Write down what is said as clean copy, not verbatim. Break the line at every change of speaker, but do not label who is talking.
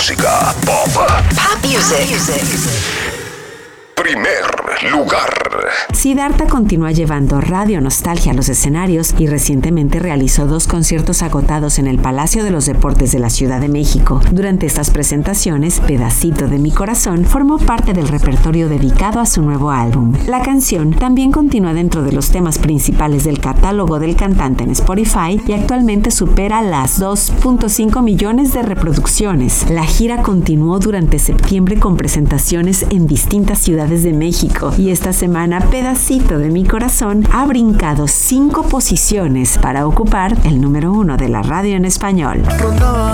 música pop.
Pop music.
Primer lugar.
Siddhartha continúa llevando Radio Nostalgia a los escenarios y recientemente realizó 2 conciertos agotados en el Palacio de los Deportes de la Ciudad de México. Durante estas presentaciones, Pedacito de mi Corazón formó parte del repertorio dedicado a su nuevo álbum. La canción también continúa dentro de los temas principales del catálogo del cantante en Spotify y actualmente supera las 2.5 millones de reproducciones. La gira continuó durante septiembre con presentaciones en distintas ciudades de México y esta semana Pedacito de mi Corazón ha brincado 5 posiciones para ocupar el número 1 de la radio en español.